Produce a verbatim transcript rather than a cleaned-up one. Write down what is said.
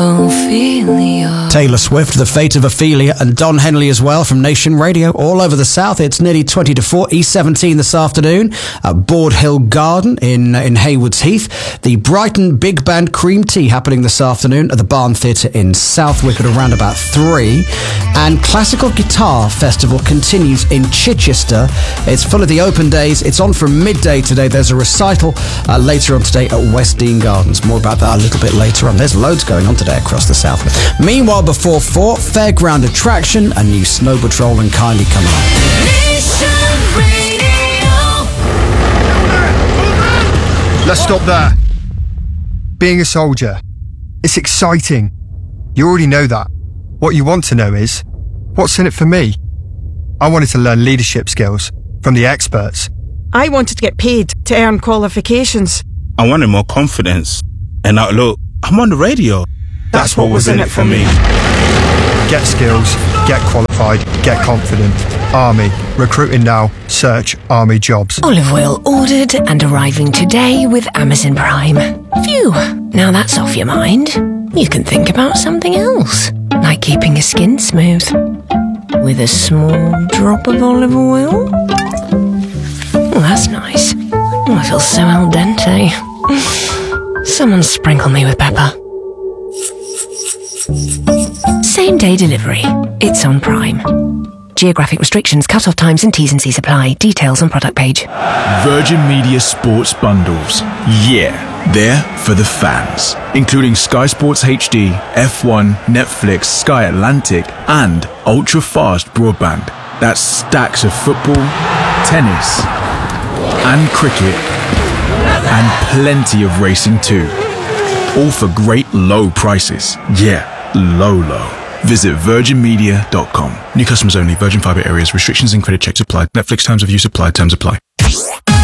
Ophelia. Taylor Swift, The Fate of Ophelia, and Don Henley as well from Nation Radio. All over the south, it's nearly twenty to four. E seventeen this afternoon at Board Hill Garden in in Haywards Heath. The Brighton Big Band Cream Tea happening this afternoon at the Barn Theatre in Southwick at around about three. And Classical Guitar Festival continues in Chichester. It's full of the open days. It's on from midday today. There's a recital uh, later on today at West Dean Gardens. More about that a little bit later on. There's loads going on today across the south. Meanwhile, before four, Fairground Attraction, a new Snow Patrol and Kylie coming on. Let's stop there. Being a soldier, it's exciting. You already know that. What you want to know is, what's in it for me? I wanted to learn leadership skills from the experts. I wanted to get paid to earn qualifications. I wanted more confidence. And now look, I'm on the radio. That's, That's what, what was in it for me. Get skills, get qualified, get confident. Army. Recruiting now. Search Army jobs. Olive oil ordered and arriving today with Amazon Prime. Phew, now that's off your mind. You can think about something else, like keeping your skin smooth with a small drop of olive oil. Oh, that's nice. Oh, I feel so al dente. Someone sprinkle me with pepper. Same day delivery. It's on Prime. Geographic restrictions, cut-off times and T's and C's apply. Details on product page. Virgin Media Sports Bundles. Yeah, they're for the fans. Including Sky Sports H D, F one, Netflix, Sky Atlantic, and ultra-fast broadband. That's stacks of football, tennis, and cricket, and plenty of racing too. All for great low prices. Yeah, low, low. Visit virgin media dot com. New customers only. Virgin Fibre areas. Restrictions and credit checks apply. Netflix terms of use apply. Terms apply.